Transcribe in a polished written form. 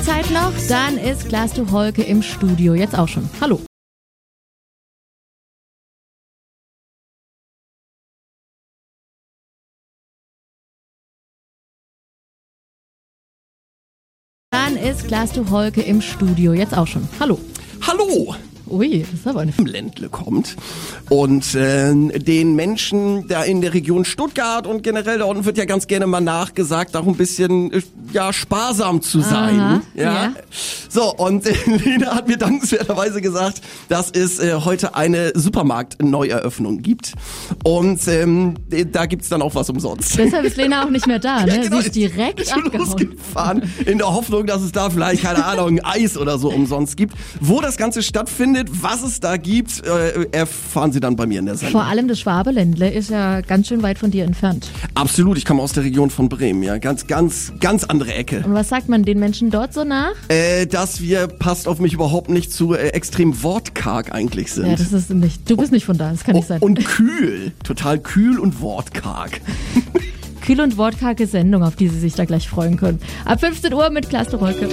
Zeit noch? Dann ist Klaas Tucholke im Studio. Jetzt auch schon. Hallo. Dann ist Klaas Tucholke im Studio. Jetzt auch schon. Hallo. Hallo! Ui, das ist aber eine... Im Ländle kommt und den Menschen da in der Region Stuttgart und generell da unten wird ja ganz gerne mal nachgesagt, auch ein bisschen sparsam zu sein. Aha, ja. So, und Lena hat mir dankenswerterweise gesagt, dass es heute eine Supermarkt-Neueröffnung gibt und da gibt's dann auch was umsonst. Deshalb ist Lena auch nicht mehr da, ne? Ja, genau. Sie ist direkt ist abgehauen. losgefahren, in der Hoffnung, dass es da vielleicht, keine Ahnung, Eis oder so umsonst gibt. Wo das Ganze stattfindet, was es da gibt, erfahren Sie dann bei mir in der Sendung. Vor allem das Schwabeländle ist ja ganz schön weit von dir entfernt. Absolut, ich komme aus der Region von Bremen, ja, ganz andere Ecke. Und was sagt man den Menschen dort so nach? Dass wir, passt auf mich, überhaupt nicht zu extrem wortkarg eigentlich sind. Ja, das ist nicht, du bist nicht von da, das kann nicht sein. Und kühl, total kühl und wortkarg. Kühl und wortkarge Sendung, auf die Sie sich da gleich freuen können. Ab 15 Uhr mit Klaas Tucholke.